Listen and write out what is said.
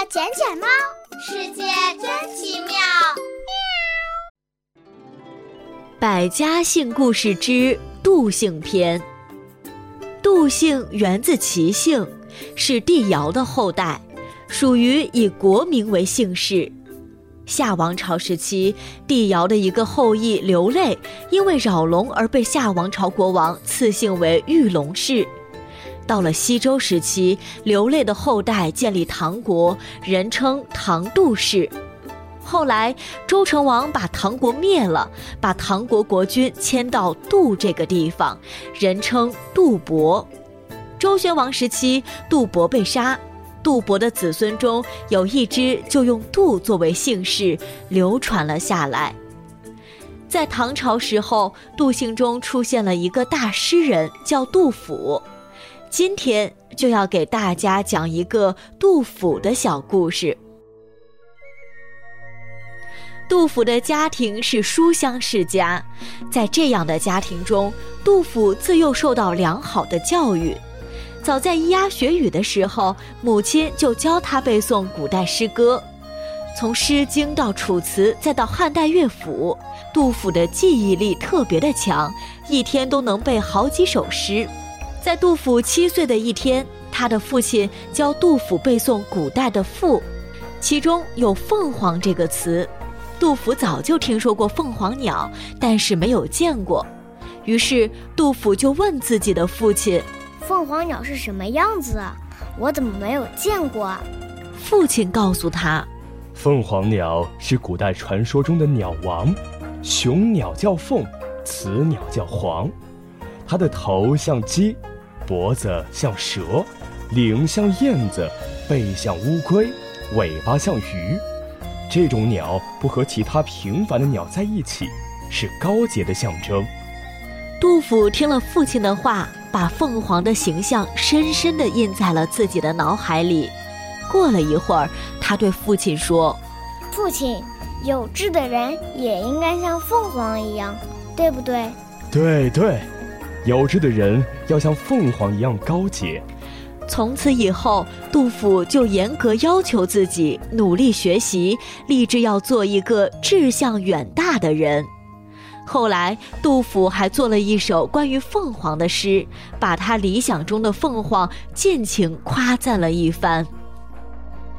捡捡猫， 世界真奇妙。 百家姓故事之杜姓篇。杜姓源自齐姓，是帝尧的后代，属于以国名为姓氏。夏王朝时期，帝尧的一个后裔刘累因为扰龙而被夏王朝国王赐姓为玉龙氏。到了西周时期，刘累的后代建立唐国，人称唐杜氏。后来周成王把唐国灭了，把唐国国君迁到杜这个地方，人称杜伯。周宣王时期，杜伯被杀，杜伯的子孙中有一支就用杜作为姓氏，流传了下来。在唐朝时候，杜姓中出现了一个大诗人，叫杜甫。今天就要给大家讲一个杜甫的小故事。杜甫的家庭是书香世家，在这样的家庭中，杜甫自幼受到良好的教育。早在咿呀学语的时候，母亲就教他背诵古代诗歌。从《诗经》到《楚辞》，再到汉代乐府，杜甫的记忆力特别的强，一天都能背好几首诗。在杜甫7岁的一天，他的父亲教杜甫背诵古代的赋，其中有凤凰这个词。杜甫早就听说过凤凰鸟，但是没有见过。于是杜甫就问自己的父亲， 凤凰鸟是什么样子啊？我怎么没有见过啊？ 父亲告诉他， 凤凰鸟是古代传说中的鸟王，雄鸟叫凤，雌鸟叫凰。它的头像鸡，脖子像蛇，领像燕子，背像乌龟，尾巴像鱼。这种鸟不和其他平凡的鸟在一起，是高洁的象征。 杜甫听了父亲的话，把凤凰的形象深深地印在了自己的脑海里。过了一会儿，他对父亲说， 父亲，有志的人也应该像凤凰一样，对不对？ 对，有志的人要像凤凰一样高洁。 从此以后，杜甫就严格要求自己，努力学习，立志要做一个志向远大的人。后来杜甫还做了一首关于凤凰的诗，把他理想中的凤凰尽情夸赞了一番。